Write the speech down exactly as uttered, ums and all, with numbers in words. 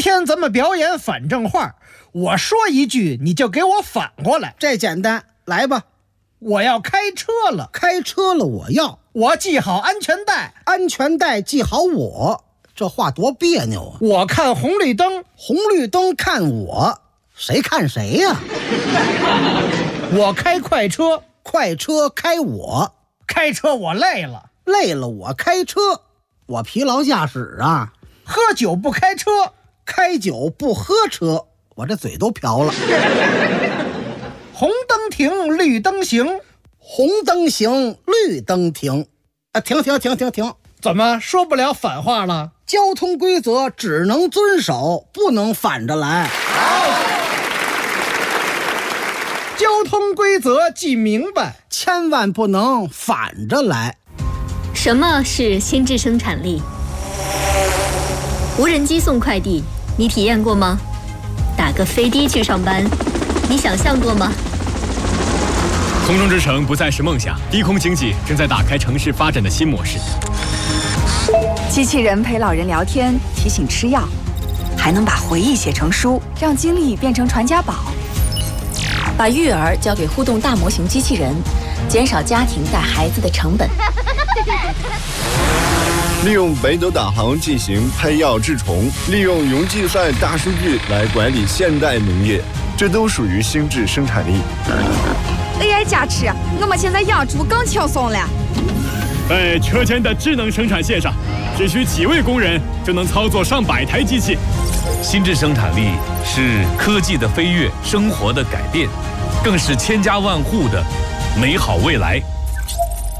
天咱们表演反正话，我说一句你就给我反过来。 这简单，来吧。 我要开车了， 开车了我要。 我系好安全带， 安全带系好我。这话多别扭啊！ 我看红绿灯， 红绿灯看我，谁看谁呀、啊？ 我开快车， 快车开我。 开车我累了， 累了我开车。我疲劳驾驶啊。 喝酒不开车， 开酒不喝车。我这嘴都瓢了。 红灯停，绿灯行， 红灯行，绿灯停。啊，停停停停停！ 怎么说不了反话了？ 交通规则只能遵守，不能反着来。 交通规则记明白， 千万不能反着来。 什么是心智生产力？无人机送快递，你体验过吗？打个飞的去上班，你想象过吗？ 空中之城不再是梦想，低空经济正在打开城市发展的新模式。 机器人陪老人聊天，提醒吃药，还能把回忆写成书，让经历变成传家宝。 把育儿交给互动大模型机器人，减少家庭带孩子的成本。 利用北斗导航进行配药治虫，利用云计算大数据来管理现代农业，这都属于心智生产力。 A I 加持，我们现在养猪更轻松了。 在车间的智能生产线上，只需几位工人就能操作上百台机器。 心智生产力是科技的飞跃，生活的改变，更是千家万户的美好未来。